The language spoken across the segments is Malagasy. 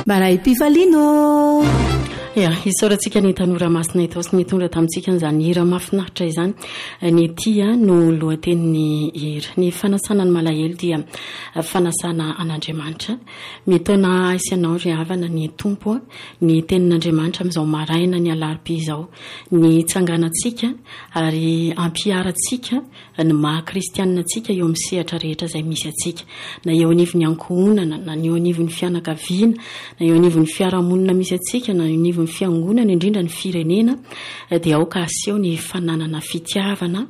maray pifalino isaorantsika ny tanora masina ito sy nitondra tamintsika n'izany hira mahafinaritra izany ny tia no lohatenin'ny hira. Ny fanasana ny malahelo dia fanasana an'Andriamanitra. Mitona isianao ry havana ny tompo ny tenin'Andriamanitra amin'izao maraina ny alarobia izao, ny tsanganantsika ary ampiaratsika ny maha-kristianinantsika eo amin'ny sehatra rehetra izay misy atsika, na eo anivon'ny ankohonana, na eo anivon'ny fianakaviana, na eo anivon'ny fiarahamonina misy atsika, na eo anivon'ny fiangonana indrindra ny firenena, dia aoka aseho ny fananana fitiavana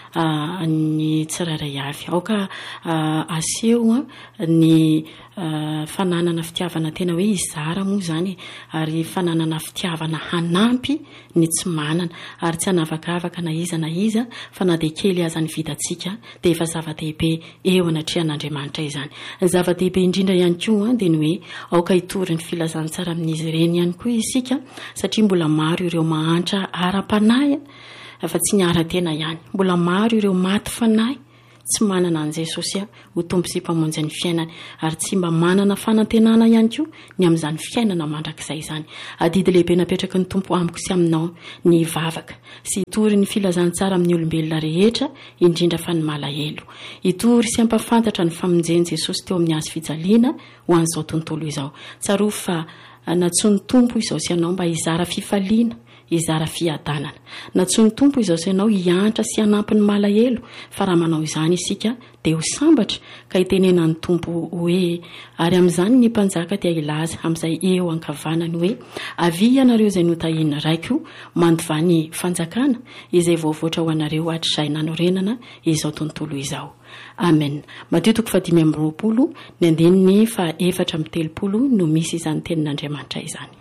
ny tsirairay avy. Aoka aseho ny fananana fitiavana tena hoe izara moa zany, ary fananana fitiavana hanampy ny tsy manana, ary tsy hanavakavaka na iza fa na dia kely aza ny vitantsika dia efa zava-dehibe eo anatrehan'Andriamanitra izany. Zava-dehibe indrindra ihany koa dia ny hoe aoka hitory ny filazantsara amin'izy ireny ihany koa isika, satria mbola maro ireo mahantra ara-panahy fa tsy ny ara-tena ihany. Mbola maro ireo maty fanahy tsy manana an' Jesosy ho tompo sy mpamonjy ny fiainany, ary tsy mba manana fanantenana ihany koa ny amin'izany fiainana mandrakizay izany. Adidy lehibe napetraky ny tompo amiko sy aminao ny vavaka, sy hitory ny filazantsara amin'ny olombelona rehetra, indrindra fa ny malahelo. Hitory sy ampafantatra ny famonjen'i Jesosy teo amin'ny hazo fijaliana ho an'izao tontolo izao. Tsaroa fa natsoa ny tompo izao sy ianao mba hizara fifaliana, izara fiadanana. Natsoa ny tompo izao sy ianao hiantra sy hanampy ny malahelo, fa raha manao izany isika dia ho sambatra ka hitenena ny tompo hoe, ary amin'izany ny mpanjaka dia ilaza amin'izay eo ankavanany hoe, avy ianareo izay notahina raiko mandova ny fanjakana izay voavoatra ho anareo hatrizay nanorenana izao tontolo izao. Amen. Mateo 5:20 ny andininy 4:30 no misy izany tenin'Andriamanitra izany.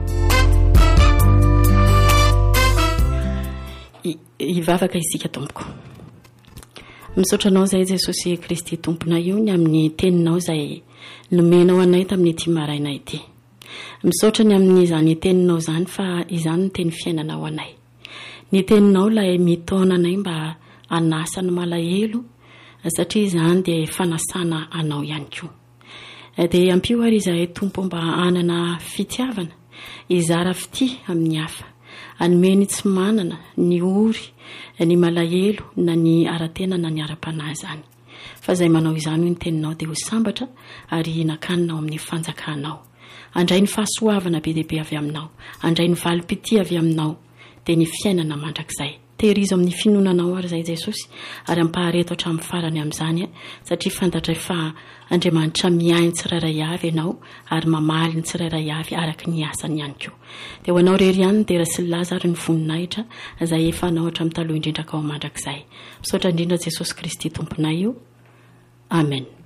Ivavaka isika tompoko. Misaotranao zay Jesosy Kristy tomponay io ny amin'ny teninao izay nomenao anay tamin'ity maraina ity. Misaotra ny amin'izany teninao izany fa izany ny teny fiainana ho anay. Ny teninao ilay mitona anay mba hanasa ny malahelo, satria izany dia fanasana anao ihany koa. Dia ampio ary izahay tompo mba hanana fitiavana, izara fity amin'ny hafa, anomeny tsy manana ny ory, ny malahelo na ny ara-tena na ny ara-panahy zany. Fa izay manao izany ny teninao dia ho sambatra ary nakanina amin'ny fanjakanao. Andray ny fahasoavana be dehibe avy aminao, andray ny valim-pity avy aminao, dia ny fiainana mandrakizay. Tehirizo amin'ny finonanao ary izay Jesosy, ary ampahareto hatramin'ny farany amin'izany, satria fantatra fa Andriamanitra miahy ny tsirairay avy ianao ary mamaly ny tsirairay avy araky ny asany ihany koa. Dia ho anao rery ihany dia rasy laza ary ny voninahitra izay efa anao hatramin'ny taloha indrindra ka ho mandrakizay. Misaotra indrindra Jesosy Kristy tomponay io. Amen.